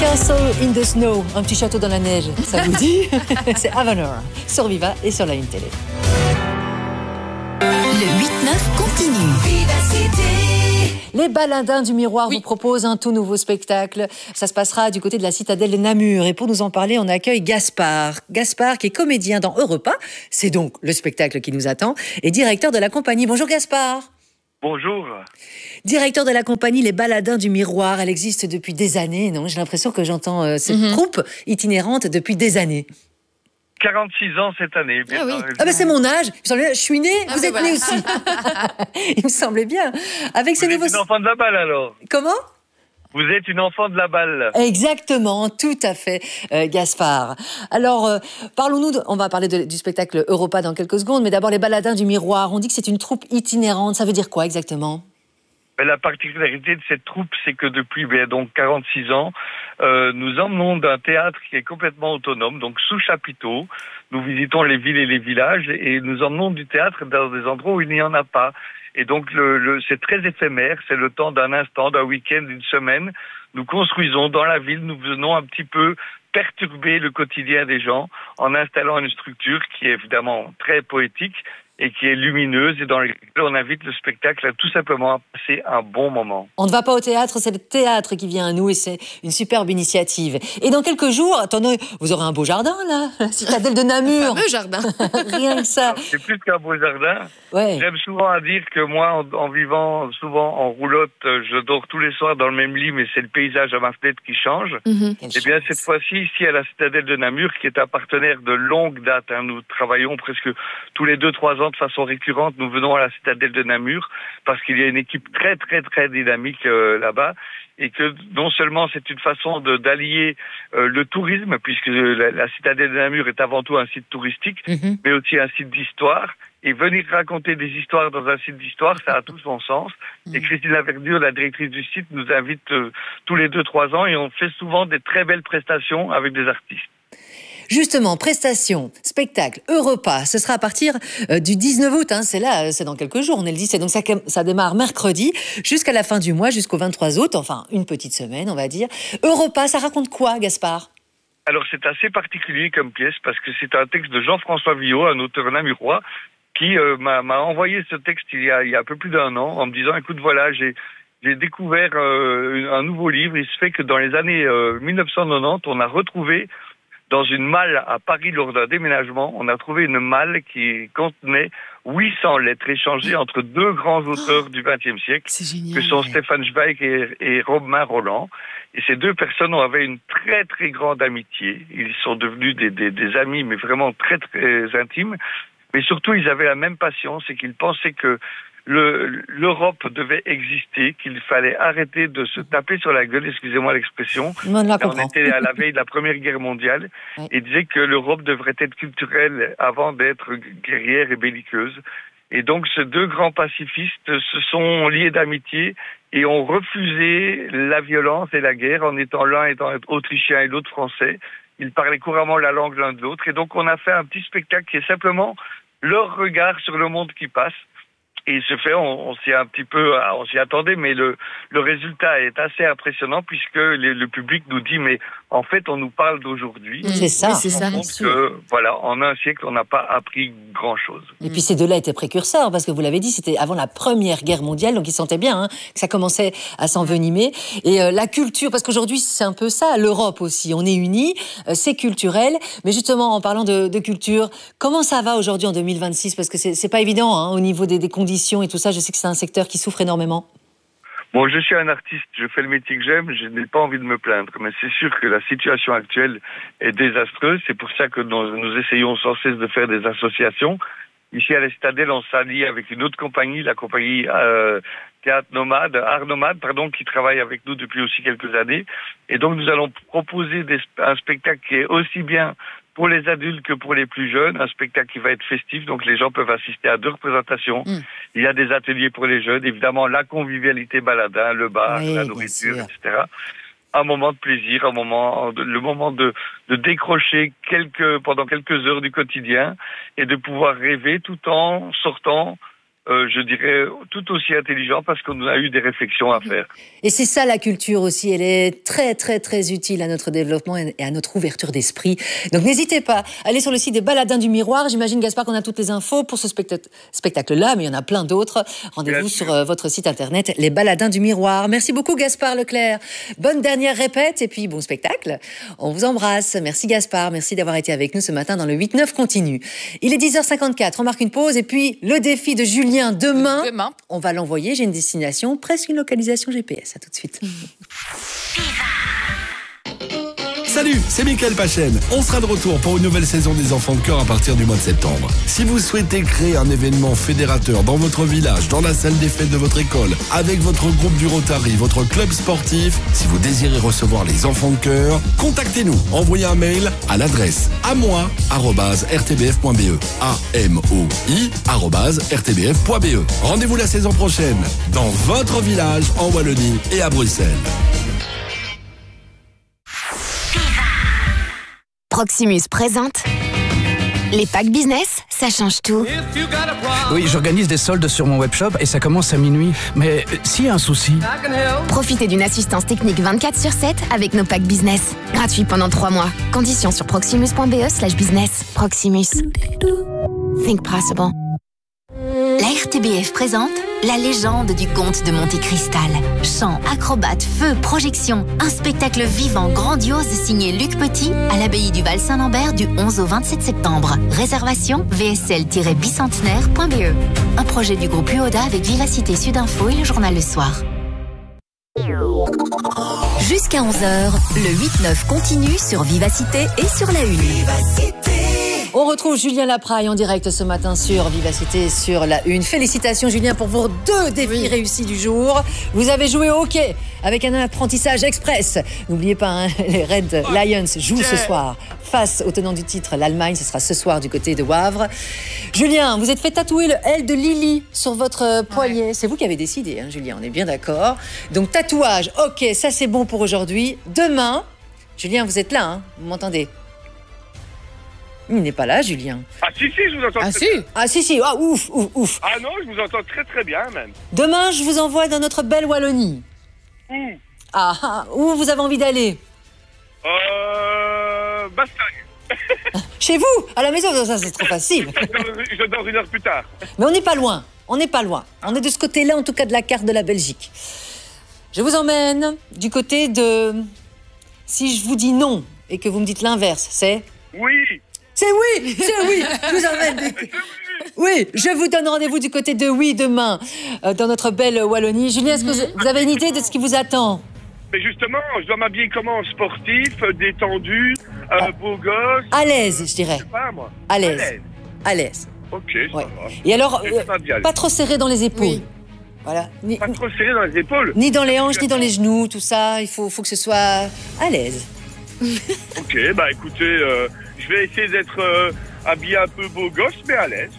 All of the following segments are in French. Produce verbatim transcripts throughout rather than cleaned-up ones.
Castle in the Snow, un petit château dans la neige, ça vous dit? C'est Avenor, sur Viva et sur la Une Télé. Le huit neuf continue. Les Baladins du Miroir oui. vous proposent un tout nouveau spectacle. Ça se passera du côté de la citadelle de Namur. Et pour nous en parler, on accueille Gaspard. Gaspard qui est comédien dans Europa. C'est donc le spectacle qui nous attend. Et directeur de la compagnie. Bonjour Gaspard. Bonjour. Directeur de la compagnie Les Baladins du Miroir. Elle existe depuis des années, non? J'ai l'impression que j'entends euh, cette Mm-hmm. troupe itinérante depuis des années. quarante-six ans cette année. Ah oui. Ah ben c'est mon âge. Je suis née, Ah vous ben êtes voilà. née aussi. Il me semblait bien. Avec ce Vous nouveau... êtes une enfant de la balle alors. Comment? Vous êtes une enfant de la balle. Exactement, tout à fait, euh, Gaspard. Alors, euh, parlons-nous, de- on va parler de- du spectacle Europa dans quelques secondes, mais d'abord les Baladins du Miroir. On dit que c'est une troupe itinérante, ça veut dire quoi exactement? Mais la particularité de cette troupe, c'est que depuis ben, donc quarante-six ans, euh, nous emmenons d'un théâtre qui est complètement autonome, donc sous chapiteau. Nous visitons les villes et les villages et nous emmenons du théâtre dans des endroits où il n'y en a pas. Et donc le, le, c'est très éphémère, c'est le temps d'un instant, d'un week-end, d'une semaine. Nous construisons dans la ville, nous venons un petit peu perturber le quotidien des gens en installant une structure qui est évidemment très poétique et qui est lumineuse et dans laquelle on invite le spectacle à tout simplement à passer un bon moment. On ne va pas au théâtre, c'est le théâtre qui vient à nous et c'est une superbe initiative. Et dans quelques jours, attendez, vous aurez un beau jardin là, la citadelle de Namur. Le jardin. Rien que ça. C'est plus qu'un beau jardin. Ouais. J'aime souvent à dire que moi, en, en vivant souvent en roulotte, euh, je dors tous les soirs dans le même lit, mais c'est le paysage à ma fenêtre qui change. Mm-hmm. Quelle Eh bien, chance. cette fois-ci, ici à la citadelle de Namur, qui est un partenaire de longue date, hein, nous travaillons presque tous les deux, trois ans de façon récurrente, nous venons à la citadelle de Namur, parce qu'il y a une équipe très, très, très dynamique euh, là-bas, et que non seulement c'est une façon de d'allier euh, le tourisme, puisque la, la citadelle de Namur est avant tout un site touristique, Mhm. mais aussi un site d'histoire. Et venir raconter des histoires dans un site d'histoire, ça a tout son sens. Et Christine Laverdure, la directrice du site, nous invite euh, tous les deux, trois ans et on fait souvent des très belles prestations avec des artistes. Justement, prestation, spectacle, Europa, ce sera à partir euh, du dix-neuf août, hein, c'est là, euh, c'est dans quelques jours, on est le dix-sept, donc ça, ça démarre mercredi jusqu'à la fin du mois, jusqu'au vingt-trois août, enfin une petite semaine on va dire. Europa, ça raconte quoi Gaspard? Alors c'est assez particulier comme pièce parce que c'est un texte de Jean-François Villot, un auteur namurois, qui euh, m'a, m'a envoyé ce texte il y a, il y a un peu plus d'un an en me disant, écoute voilà, j'ai j'ai découvert euh, un nouveau livre. Il se fait que dans les années euh, mille neuf cent quatre-vingt-dix, on a retrouvé dans une malle à Paris lors d'un déménagement, on a trouvé une malle qui contenait huit cents lettres échangées entre deux grands auteurs du vingtième siècle, C'est que génial. sont Stéphane Zweig et, et Romain Roland. Et ces deux personnes avaient une très très grande amitié. Ils sont devenus des, des, des amis, mais vraiment très très intimes. Mais surtout, ils avaient la même passion, c'est qu'ils pensaient que le, l'Europe devait exister, qu'il fallait arrêter de se taper sur la gueule, excusez-moi l'expression. On la On comprend. était à la veille de la Première Guerre mondiale Ouais. et disait que l'Europe devrait être culturelle avant d'être guerrière et belliqueuse. Et donc, ces deux grands pacifistes se sont liés d'amitié et ont refusé la violence et la guerre en étant l'un étant autrichien et l'autre français. Ils parlaient couramment la langue l'un de l'autre. Et donc, on a fait un petit spectacle qui est simplement leur regard sur le monde qui passe. Et il se fait, on, on s'y a un petit peu, on s'y attendait, mais le, le résultat est assez impressionnant puisque le, le public nous dit, mais en fait, on nous parle d'aujourd'hui. C'est ça. Oui, c'est ça. bien Donc, sûr. euh, voilà, en un siècle, on n'a pas appris grand-chose. Et puis ces deux-là étaient précurseurs, parce que vous l'avez dit, c'était avant la Première Guerre mondiale, donc ils sentaient bien hein, que ça commençait à s'envenimer. Et euh, la culture, parce qu'aujourd'hui c'est un peu ça, l'Europe aussi, on est unis, euh, c'est culturel. Mais justement, en parlant de, de culture, comment ça va aujourd'hui en deux mille vingt-six? Parce que c'est, c'est pas évident hein, au niveau des, des conditions et tout ça, je sais que c'est un secteur qui souffre énormément. Bon, je suis un artiste, je fais le métier que j'aime, je n'ai pas envie de me plaindre, mais c'est sûr que la situation actuelle est désastreuse. C'est pour ça que nous, nous essayons sans cesse de faire des associations. Ici à la Citadelle, on s'allie avec une autre compagnie, la compagnie euh, Théâtre Nomade, Art Nomade, pardon, qui travaille avec nous depuis aussi quelques années. Et donc nous allons proposer des, un spectacle qui est aussi bien pour les adultes que pour les plus jeunes, un spectacle qui va être festif, donc les gens peuvent assister à deux représentations. Mm. Il y a des ateliers pour les jeunes, évidemment la convivialité baladin, le bar, Oui, la bien nourriture, sûr. et cetera. Un moment de plaisir, un moment, de, le moment de, de décrocher quelques, pendant quelques heures du quotidien et de pouvoir rêver tout en sortant euh, je dirais, tout aussi intelligents parce qu'on a eu des réflexions à faire. Et c'est ça la culture aussi, elle est très très très utile à notre développement et à notre ouverture d'esprit. Donc n'hésitez pas, allez sur le site des Baladins du Miroir. J'imagine, Gaspard, qu'on a toutes les infos pour ce spectacle- spectacle-là, mais il y en a plein d'autres. Rendez-vous sur euh, votre site internet, les Baladins du Miroir. Merci beaucoup, Gaspard Leclerc. Bonne dernière répète et puis bon spectacle. On vous embrasse. Merci Gaspard, merci d'avoir été avec nous ce matin dans le huit neuf continu. Il est dix heures cinquante-quatre, on marque une pause et puis le défi de Julien demain, Demain. on va l'envoyer, j'ai une destination, presque une localisation G P S. À tout de suite. Salut, c'est Mickaël Pachen. On sera de retour pour une nouvelle saison des Enfants de Cœur à partir du mois de septembre. Si vous souhaitez créer un événement fédérateur dans votre village, dans la salle des fêtes de votre école, avec votre groupe du Rotary, votre club sportif, si vous désirez recevoir les Enfants de Cœur, contactez-nous. Envoyez un mail à l'adresse amoi arobase r t b f point b e. A M O I arobase r t b f point b e. Rendez-vous la saison prochaine dans votre village en Wallonie et à Bruxelles. Proximus présente les packs business, ça change tout. Oui, j'organise des soldes sur mon webshop et ça commence à minuit. Mais euh, s'il y a un souci... Profitez d'une assistance technique vingt-quatre sur sept avec nos packs business. Gratuit pendant trois mois. Conditions sur proximus.be slash business. Proximus. Think possible. La R T B F présente la légende du comte de Monte Cristal. Chant, acrobates, feu, projections. Un spectacle vivant, grandiose signé Luc Petit à l'abbaye du Val-Saint-Lambert du onze au vingt-sept septembre. Réservation v s l tiret bicentenaire point b e. Un projet du groupe U O D A avec Vivacité Sud-Info et le journal Le Soir. Jusqu'à onze heures, le huit neuf continue sur Vivacité et sur la Une. On retrouve Julien Lapraille en direct ce matin sur Vivacité sur la Une. Félicitations Julien pour vos deux défis oui. réussis du jour. Vous avez joué au hockey avec un apprentissage express. N'oubliez pas, hein, les Red Lions jouent ce soir face au tenant du titre, l'Allemagne. Ce sera ce soir du côté de Wavre. Julien, vous êtes fait tatouer le L de Lily sur votre poignet. Ouais. C'est vous qui avez décidé, hein, Julien, on est bien d'accord. Donc tatouage, ok, ça c'est bon pour aujourd'hui. Demain, Julien, vous êtes là, hein, vous m'entendez ? Il n'est pas là, Julien. Ah si, si, je vous entends ah, très si. bien. Ah si, si, ah ouf, ouf, ouf. Ah non, je vous entends très très bien, même. Demain, je vous envoie dans notre belle Wallonie. Où Ah, ah, où vous avez envie d'aller? Euh... Bastogne. Chez vous, à la maison, ça c'est trop facile. Je dors une heure plus tard. Mais on n'est pas loin, on n'est pas loin. On est de ce côté-là, en tout cas, de la carte de la Belgique. Je vous emmène du côté de... Si je vous dis non, et que vous me dites l'inverse, c'est... Oui. C'est oui, c'est oui. Je vous emmène. Oui, je vous donne rendez-vous du côté de oui demain, euh, dans notre belle Wallonie. Julien, est-ce que vous, vous avez une idée de ce qui vous attend? Mais justement, je dois m'habiller comment? Sportif, détendu, euh, ah. beau gosse. À l'aise, je dirais. Je sais pas, moi. À l'aise. À l'aise. Ok, ça ouais. va. Et alors, euh, pas trop serré dans les épaules. Oui. Voilà. Ni, pas trop serré dans les épaules. Ni dans les hanches, ni dans les genoux, tout ça. Il faut, faut que ce soit à l'aise. Ok, bah écoutez, euh, je vais essayer d'être euh, habillé un peu beau gosse, mais à l'aise.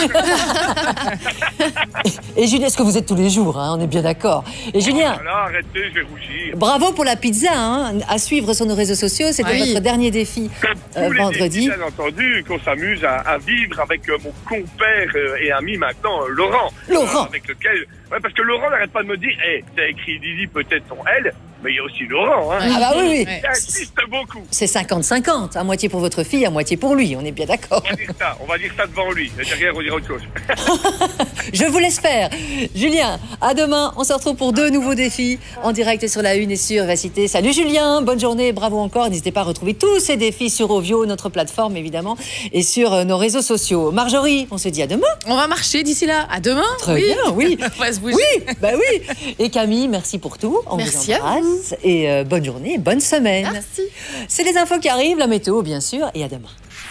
Et Julien, est-ce que vous êtes tous les jours, hein, on est bien d'accord. Et Julien, oh là, arrêtez, je vais rougir. Bravo pour la pizza, hein, à suivre sur nos réseaux sociaux. C'était oui. votre dernier défi euh, vendredi. Bien entendu, qu'on s'amuse à, à vivre avec euh, mon compère euh, et ami maintenant, euh, Laurent. Laurent. Euh, avec lequel, ouais, parce que Laurent n'arrête pas de me dire, hé, hey, t'as écrit Lily, peut-être ton L. Mais il y a aussi Laurent, hein. Ah bah oui, oui. Il insiste beaucoup. C'est cinquante cinquante, à moitié pour votre fille, à moitié pour lui, on est bien d'accord. On va dire ça, on va dire ça devant lui. Derrière, on dira autre chose. Je vous laisse faire. Julien, à demain, on se retrouve pour deux nouveaux défis en direct sur la Une et sur Vivacité. Salut Julien, bonne journée, bravo encore. N'hésitez pas à retrouver tous ces défis sur Ovio, notre plateforme évidemment, et sur nos réseaux sociaux. Marjorie, on se dit à demain. On va marcher d'ici là. À demain. Très oui. bien, oui. On va se bouger. Oui, bah oui. Et Camille, merci pour tout. On merci vous embrasse. À vous. Et euh, bonne journée, bonne semaine. Merci. C'est les infos qui arrivent, la météo bien sûr, et à demain.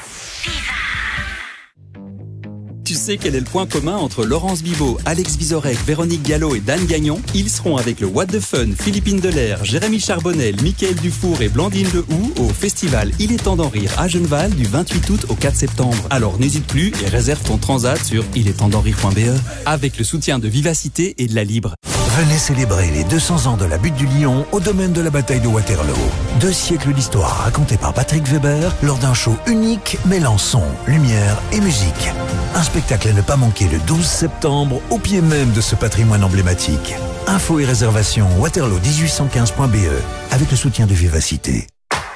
Tu sais quel est le point commun entre Laurence Bibot, Alex Vizorek, Véronique Gallo et Dan Gagnon? Ils seront avec le What the Fun, Philippine Delair, Jérémy Charbonnel, Mickaël Dufour et Blandine Lehoux au festival Il est temps d'en rire à Genneval du vingt-huit août au quatre septembre. Alors n'hésite plus et réserve ton transat sur il est temps d'en rire point b e avec le soutien de Vivacité et de la Libre. Venez célébrer les deux cents ans de la butte du Lion au domaine de la bataille de Waterloo. Deux siècles d'histoire racontés par Patrick Weber lors d'un show unique mêlant son, lumière et musique. Un spectacle à ne pas manquer le douze septembre au pied même de ce patrimoine emblématique. Infos et réservations waterloo dix-huit cent quinze point b e avec le soutien de Vivacité.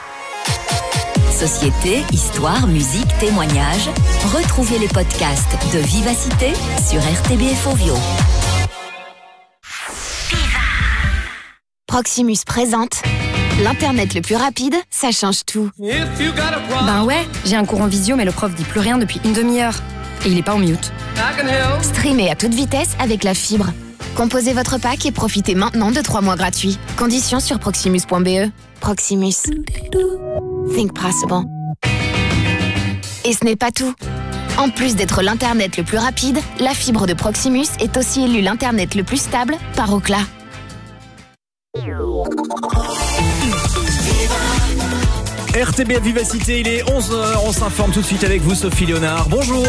Société, histoire, musique, témoignages. Retrouvez les podcasts de Vivacité sur R T B F Ovio. Proximus présente l'Internet le plus rapide, ça change tout. Ben ouais, j'ai un cours en visio mais le prof dit plus rien depuis une demi-heure. Et il est pas en mute. Streamez à toute vitesse avec la fibre. Composez votre pack et profitez maintenant de trois mois gratuits. Conditions sur proximus point b e. Proximus. Think possible. Et ce n'est pas tout. En plus d'être l'Internet le plus rapide, la fibre de Proximus est aussi élue l'Internet le plus stable par Ookla. R T B Vivacité, il est onze heures, on s'informe tout de suite avec vous Sophie Léonard. Bonjour.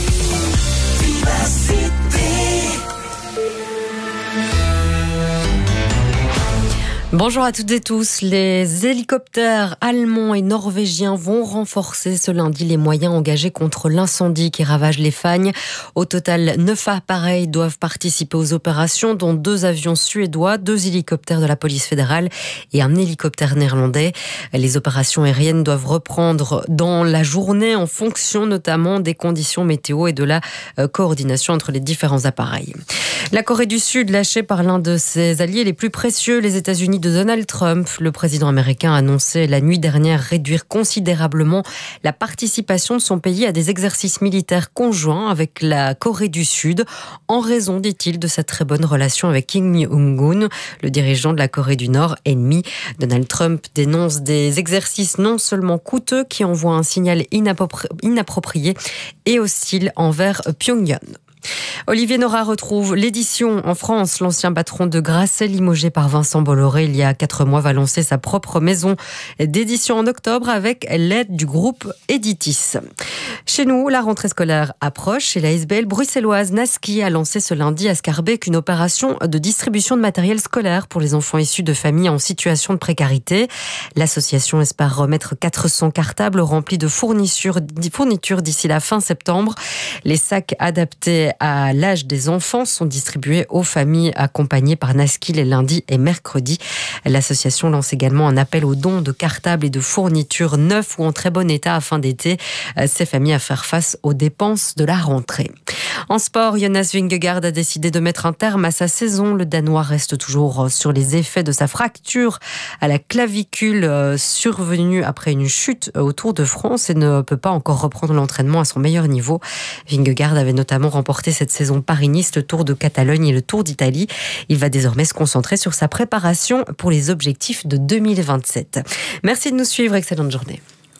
Bonjour à toutes et tous. Les hélicoptères allemands et norvégiens vont renforcer ce lundi les moyens engagés contre l'incendie qui ravage les Fagnes. Au total, neuf appareils doivent participer aux opérations, dont deux avions suédois, deux hélicoptères de la police fédérale et un hélicoptère néerlandais. Les opérations aériennes doivent reprendre dans la journée en fonction notamment des conditions météo et de la coordination entre les différents appareils. La Corée du Sud, lâchée par l'un de ses alliés les plus précieux, les États-Unis de Donald Trump, le président américain a annoncé la nuit dernière réduire considérablement la participation de son pays à des exercices militaires conjoints avec la Corée du Sud, en raison, dit-il, de sa très bonne relation avec Kim Jong-un, le dirigeant de la Corée du Nord, ennemi. Donald Trump dénonce des exercices non seulement coûteux qui envoient un signal inappropri- inapproprié et hostile envers Pyongyang. Olivier Nora retrouve l'édition en France. L'ancien patron de Grasset, limogé par Vincent Bolloré il y a quatre mois, va lancer sa propre maison d'édition en octobre avec l'aide du groupe Editis. Chez nous, la rentrée scolaire approche et la S B L bruxelloise Naski a lancé ce lundi à Scarbeck une opération de distribution de matériel scolaire pour les enfants issus de familles en situation de précarité. L'association espère remettre quatre cents cartables remplis de fournitures, fournitures d'ici la fin septembre. Les sacs adaptés à l'âge des enfants sont distribués aux familles accompagnées par Naski les lundis et mercredis. L'association lance également un appel aux dons de cartables et de fournitures neufs ou en très bon état afin d'aider ces familles à faire face aux dépenses de la rentrée. En sport, Jonas Vingegaard a décidé de mettre un terme à sa saison. Le Danois reste toujours sur les effets de sa fracture à la clavicule survenue après une chute au Tour de France et ne peut pas encore reprendre l'entraînement à son meilleur niveau. Vingegaard avait notamment remporté cette saison Paris-Nice, le Tour de Catalogne et le Tour d'Italie. Il va désormais se concentrer sur sa préparation pour les objectifs de deux mille vingt-sept. Merci de nous suivre, excellente journée.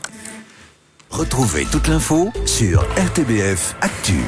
Retrouvez toute l'info sur R T B F Actu.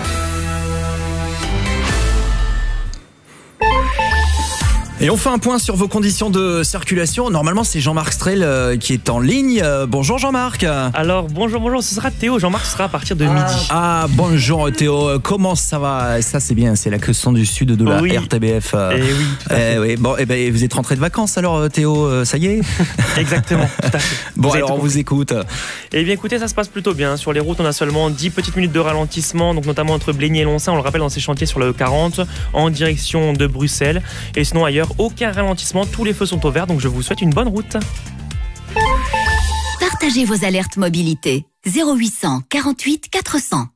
Et on fait un point sur vos conditions de circulation. Normalement, c'est Jean-Marc Strel euh, qui est en ligne. Euh, bonjour Jean-Marc. Alors, bonjour, bonjour, ce sera Théo. Jean-Marc sera à partir de ah. midi. Ah, bonjour Théo. Comment ça va? Ça, c'est bien, c'est la question du sud de la oui. R T B F. Euh, et oui, tout à fait. Eh oui. Bon, eh ben, vous êtes rentré de vacances alors Théo, ça y est? Exactement, tout à fait. Bon, vous alors on vous écoute. Eh bien, écoutez, ça se passe plutôt bien. Sur les routes, on a seulement dix petites minutes de ralentissement, donc notamment entre Blény et Loncin, on le rappelle, dans ces chantiers sur la E quarante, en direction de Bruxelles. Et sinon, ailleurs, aucun ralentissement. Tous les feux sont au vert, donc je vous souhaite une bonne route. Partagez vos alertes mobilité. zéro huit cent quarante-huit quatre cents.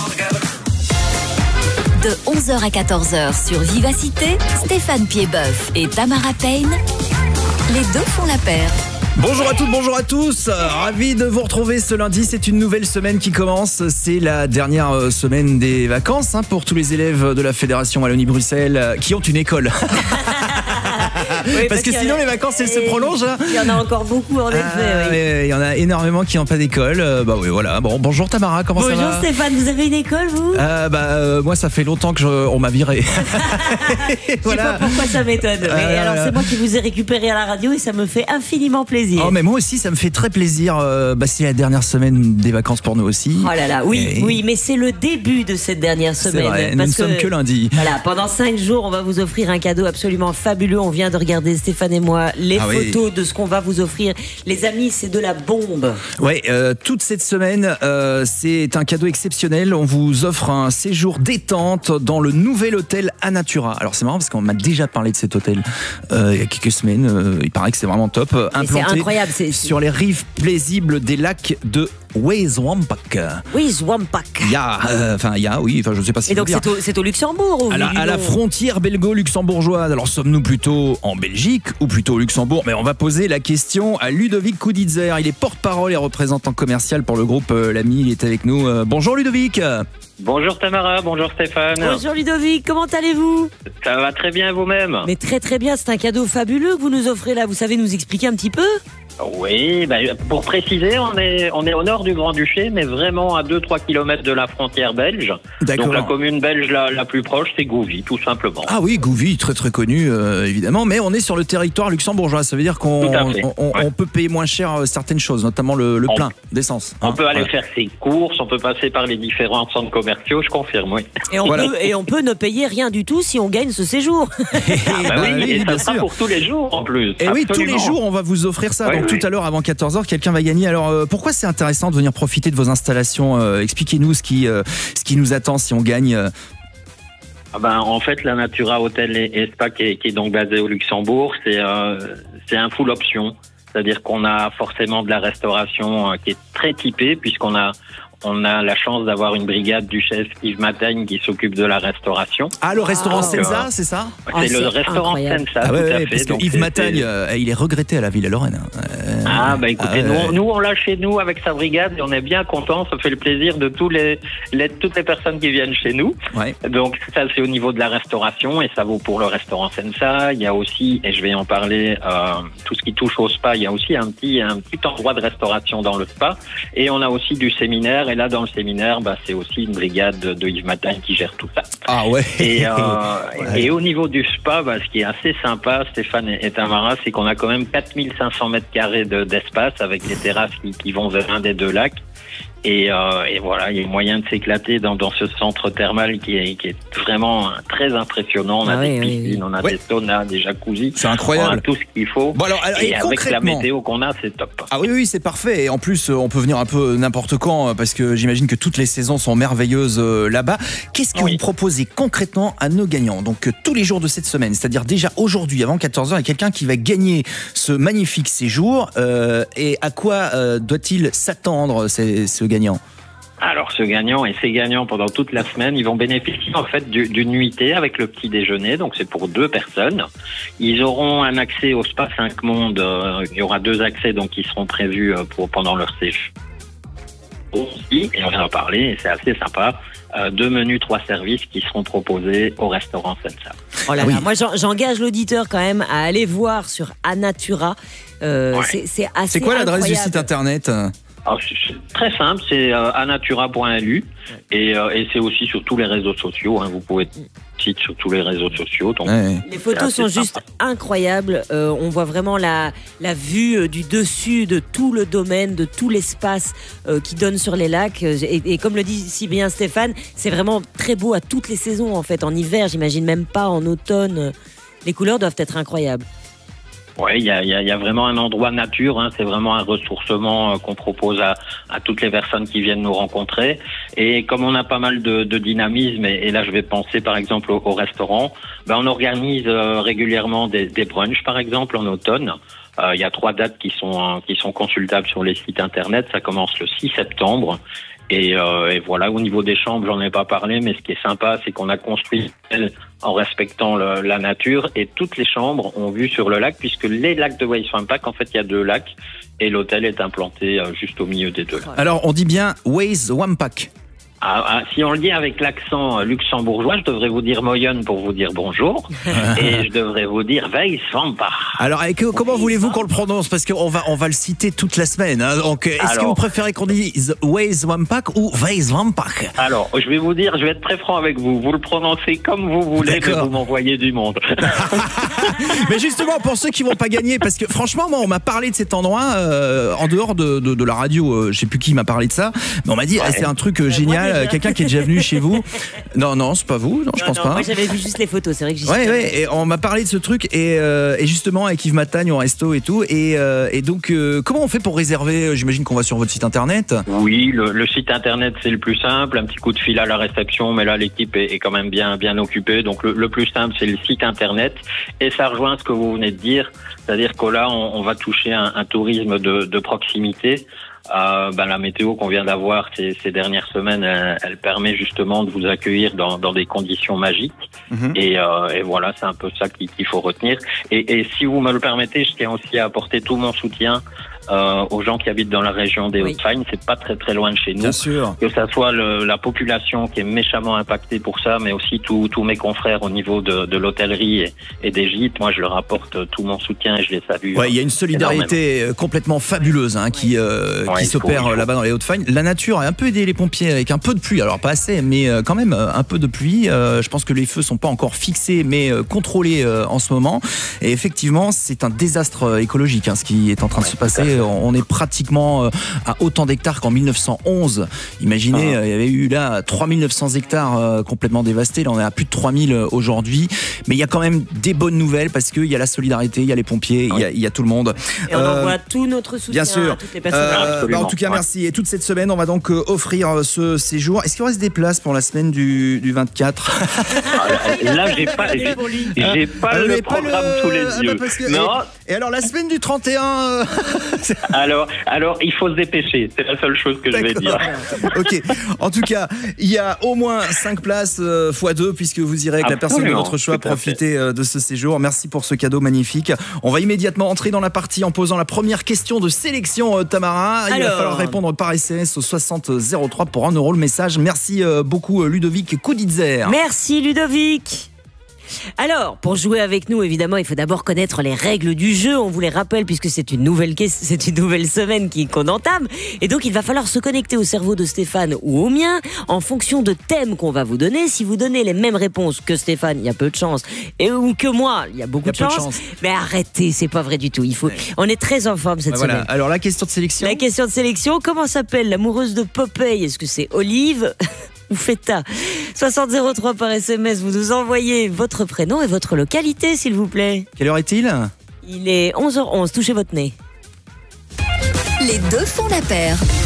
De onze heures à quatorze heures sur Vivacité, Stéphane Piedboeuf et Tamara Payne, les deux font la paire. Bonjour à toutes, bonjour à tous, ravi de vous retrouver ce lundi, c'est une nouvelle semaine qui commence, c'est la dernière semaine des vacances hein, pour tous les élèves de la Fédération Wallonie-Bruxelles qui ont une école. Oui, parce, parce que sinon les vacances elles se prolongent. Hein. Il y en a encore beaucoup en effet. Ah, oui. Il y en a énormément qui n'ont pas d'école. Euh, bah oui, voilà. Bon, bonjour Tamara, comment bonjour ça va? Bonjour Stéphane, vous avez une école vous? euh, Bah euh, moi ça fait longtemps que je, on m'a viré. Voilà. Je sais pas pourquoi ça m'étonne. Mais euh, alors c'est moi qui vous ai récupéré à la radio et ça me fait infiniment plaisir. Oh mais moi aussi ça me fait très plaisir. Euh, bah c'est la dernière semaine des vacances pour nous aussi. Oh là là, oui, et... oui, mais c'est le début de cette dernière semaine. C'est vrai, parce nous ne que, sommes que lundi. Voilà, pendant cinq jours, on va vous offrir un cadeau absolument fabuleux. On vient de regarder, Stéphane et moi, les ah photos oui. de ce qu'on va vous offrir. Les amis, c'est de la bombe. Ouais, euh, toute cette semaine, euh, c'est un cadeau exceptionnel. On vous offre un séjour détente dans le nouvel hôtel Anatura. Alors c'est marrant parce qu'on m'a déjà parlé de cet hôtel euh, il y a quelques semaines. Euh, il paraît que c'est vraiment top. Implanté c'est incroyable. C'est... sur les rives paisibles des lacs de Wezwampak. Wezwampak. Il y a, enfin euh, il y a, oui, enfin je ne sais pas si. Et donc c'est au, c'est au Luxembourg. Ou à la, à la frontière belgo-luxembourgeoise. Alors sommes-nous plutôt en Belgique ou plutôt au Luxembourg? Mais on va poser la question à Ludovic Kouditzer. Il est porte-parole et représentant commercial pour le groupe euh, L'Ami. Il est avec nous. Euh, bonjour Ludovic. Bonjour Tamara, bonjour Stéphane. Bonjour Ludovic, comment allez-vous? Ça va très bien vous-même? Mais très très bien, c'est un cadeau fabuleux que vous nous offrez là. Vous savez nous expliquer un petit peu? Oui, bah, pour préciser, on est, on est au nord du Grand-Duché, mais vraiment à deux à trois kilomètres de la frontière belge. D'accord. Donc la commune belge la, la plus proche, c'est Gouvy, tout simplement. Ah oui, Gouvy, très très connu, euh, évidemment, mais on est sur le territoire luxembourgeois. Ça veut dire qu'on on, on, ouais. on peut payer moins cher certaines choses, notamment le, le plein on, d'essence. On hein, peut aller voilà. faire ses courses, on peut passer par les différents centres commerciaux, je confirme, oui. Et on, voilà. peut, et on peut ne payer rien du tout si on gagne ce séjour. Ah bah oui, oui, et ça sera pour tous les jours en plus. Et absolument. Oui, tous les jours, on va vous offrir ça. Ouais, donc oui. tout à l'heure, avant quatorze heures, quelqu'un va gagner. Alors euh, pourquoi c'est intéressant de venir profiter de vos installations? euh, Expliquez-nous ce qui, euh, ce qui nous attend si on gagne. euh... ah ben, en fait, la Natura Hôtel et Spa qui est, qui est donc basée au Luxembourg, c'est euh, c'est un full option. C'est-à-dire qu'on a forcément de la restauration euh, qui est très typée puisqu'on a on a la chance d'avoir une brigade du chef Yves Matagne qui s'occupe de la restauration. Ah, le restaurant ah, Senza, c'est ça? C'est oh, le c'est restaurant incroyable. Senza, ah, tout ouais, à ouais, fait. Parce que donc Yves Matagne, euh, il est regretté à la Ville à Lorraine. Euh, ah, bah écoutez, ah, nous, ouais. nous, on l'a chez nous avec sa brigade et on est bien contents. Ça fait le plaisir de tous les, les, toutes les personnes qui viennent chez nous. Ouais. Donc, ça, c'est au niveau de la restauration et ça vaut pour le restaurant Senza. Il y a aussi, et je vais en parler, euh, tout ce qui touche au spa, il y a aussi un petit, un petit endroit de restauration dans le spa. Et on a aussi du séminaire. Et là, dans le séminaire, bah, c'est aussi une brigade de Yves Matagne qui gère tout ça. Ah ouais. Et, euh, ouais. et au niveau du spa, bah, ce qui est assez sympa, Stéphane et Tamara, c'est qu'on a quand même quatre mille cinq cents mètres carrés de, d'espace avec les terrasses qui, qui vont vers un des deux lacs. Et, euh, et voilà, il y a moyen de s'éclater dans, dans ce centre thermal qui est, qui est vraiment très impressionnant. On a ah des oui, piscines, oui. on a ouais. des saunas, des jacuzzis. C'est incroyable. On a tout ce qu'il faut. Bon alors, alors, et, et avec la météo qu'on a, c'est top. Ah oui, oui, c'est parfait. Et en plus, on peut venir un peu n'importe quand parce que j'imagine que toutes les saisons sont merveilleuses là-bas. Qu'est-ce que oui. vous proposez concrètement à nos gagnants? Donc tous les jours de cette semaine, c'est-à-dire déjà aujourd'hui, avant quatorze heures, il y a quelqu'un qui va gagner ce magnifique séjour. Euh, et à quoi euh, doit-il s'attendre, ce, ce gagnant? Alors, ce gagnant et ces gagnants pendant toute la semaine, ils vont bénéficier en fait d'une nuitée avec le petit déjeuner. Donc, c'est pour deux personnes. Ils auront un accès au Spa cinq Mondes. Euh, il y aura deux accès donc qui seront prévus pour pendant leur séjour. Aussi, et on vient d'en parler, et c'est assez sympa. Euh, deux menus, trois services qui seront proposés au restaurant Senza. Oh là là, oui. Moi j'engage l'auditeur quand même à aller voir sur Anatura. Euh, ouais. c'est, c'est assez C'est quoi l'adresse incroyable. du site internet? Alors, c'est très simple, c'est euh, anatura point l u et, euh, et c'est aussi sur tous les réseaux sociaux. Hein, vous pouvez site sur tous les réseaux sociaux. Donc ouais. Les photos sont sympa. juste incroyables. Euh, on voit vraiment la, la vue euh, du dessus de tout le domaine, de tout l'espace euh, qui donne sur les lacs. Et, et comme le dit si bien Stéphane, c'est vraiment très beau à toutes les saisons en fait. En hiver, j'imagine même pas en automne. Les couleurs doivent être incroyables. Oui, il y a, y, a, y a vraiment un endroit nature, hein, c'est vraiment un ressourcement euh, qu'on propose à, à toutes les personnes qui viennent nous rencontrer. Et comme on a pas mal de, de dynamisme, et, et là je vais penser par exemple au, au restaurant, ben on organise euh, régulièrement des, des brunchs par exemple en automne. Il euh, y a trois dates qui sont euh, qui sont consultables sur les sites internet. Ça commence le six septembre. Et, euh, et voilà, au niveau des chambres, j'en ai pas parlé, mais ce qui est sympa, c'est qu'on a construit en respectant le, la nature, et toutes les chambres ont vue sur le lac, puisque les lacs de Wezwampak, en fait, il y a deux lacs, et l'hôtel est implanté euh, juste au milieu des deux lacs. Alors, on dit bien Wezwampak. Ah, ah, si on le dit avec l'accent luxembourgeois, je devrais vous dire Moyenne pour vous dire bonjour. Et je devrais vous dire Weis Vampach. Alors, et que, comment voulez-vous qu'on le prononce? Parce qu'on va, on va le citer toute la semaine. Hein. Donc, est-ce Alors, que vous préférez qu'on dise Weis Vampach ou Weis Vampach? Alors, je vais vous dire, je vais être très franc avec vous. Vous le prononcez comme vous voulez, mais vous m'envoyez du monde. Mais justement, pour ceux qui vont pas gagner, parce que franchement, moi, on m'a parlé de cet endroit euh, en dehors de, de, de la radio. Euh, je sais plus qui m'a parlé de ça, mais on m'a dit, ouais. ah, c'est un truc euh, génial. Quelqu'un qui est déjà venu chez vous. Non, non, c'est pas vous. Non, non je pense non, pas. Moi, j'avais vu juste les photos. C'est vrai que j'y Ouais, ouais. Et on m'a parlé de ce truc et, euh, et justement avec Yves Matagne au resto et tout. Et, euh, et donc, euh, comment on fait pour réserver? J'imagine qu'on va sur votre site internet. Oui, le, le site internet c'est le plus simple. Un petit coup de fil à la réception, mais là l'équipe est, est quand même bien bien occupée. Donc le, le plus simple c'est le site internet et ça rejoint ce que vous venez de dire, c'est-à-dire que là on, on va toucher un, un tourisme de, de proximité. Euh, ben, la météo qu'on vient d'avoir ces, ces dernières semaines, elle, elle permet justement de vous accueillir dans, dans des conditions magiques. Mmh. Et, euh, et voilà, c'est un peu ça qu'il, qu'il faut retenir. Et, et si vous me le permettez, je tiens aussi à apporter tout mon soutien euh, aux gens qui habitent dans la région des oui. Hauts-de-Fagne. C'est pas très très loin de chez nous. Bien sûr. Que ça soit le, la population qui est méchamment impactée pour ça, mais aussi tous tous mes confrères au niveau de, de l'hôtellerie et, et des gîtes. Moi, je leur apporte tout mon soutien et je les salue. Ouais, il y a une solidarité énormément. complètement fabuleuse hein, qui euh, ouais, qui s'opère faut, là-bas dans les Hauts-de-Fagne. La nature a un peu aidé les pompiers avec un peu de pluie. Alors pas assez, mais quand même un peu de pluie. Euh, je pense que les feux sont pas encore fixés, mais contrôlés euh, en ce moment. Et effectivement, c'est un désastre écologique hein, ce qui est en train de ouais, se passer. On est pratiquement à autant d'hectares qu'en mille neuf cent onze. Imaginez, ah. il y avait eu là trois mille neuf cents hectares euh, complètement dévastés. Là, on est à plus de trois mille aujourd'hui. Mais il y a quand même des bonnes nouvelles parce qu'il y a la solidarité, il y a les pompiers, il, oui. y a, il y a tout le monde. Et on euh, envoie tout notre soutien bien sûr. à toutes les personnes. Euh, bah, en tout cas, ouais. merci. Et toute cette semaine, on va donc euh, offrir ce séjour. Est-ce qu'il reste des places pour la semaine du, du vingt-quatre? ah, Là, j'ai pas, j'ai, j'ai pas euh, le programme pas le... sous les yeux. Ah, bah, que... non. Et, et alors, la semaine du trente et un Alors, alors, il faut se dépêcher. C'est la seule chose que D'accord. je vais dire. Ok. En tout cas, il y a au moins cinq places euh, fois deux puisque vous irez avec Absolument. la personne de votre choix profiter euh, de ce séjour. Merci pour ce cadeau magnifique. On va immédiatement entrer dans la partie en posant la première question de sélection, euh, Tamara. Alors... Il va falloir répondre par S M S au soixante zéro trois pour un euro le message. Merci euh, beaucoup, Ludovic Kouditzer. Merci, Ludovic. Alors, pour jouer avec nous, évidemment, il faut d'abord connaître les règles du jeu. On vous les rappelle puisque c'est une nouvelle, c'est une nouvelle semaine qui, qu'on entame. Et donc, il va falloir se connecter au cerveau de Stéphane ou au mien en fonction de thèmes qu'on va vous donner. Si vous donnez les mêmes réponses que Stéphane, il y a peu de chance. Et ou que moi, il y a beaucoup de, chance. de chance. Mais arrêtez, c'est pas vrai du tout. Il faut, ouais. On est très en forme cette bah voilà. semaine. Alors, la question de sélection. La question de sélection, comment s'appelle l'amoureuse de Popeye? Est-ce que c'est Olive ou Feta? soixante zéro trois par S M S, vous nous envoyez votre prénom et votre localité, s'il vous plaît. Quelle heure est-il? Il est onze heures onze, touchez votre nez. Les deux font la paire.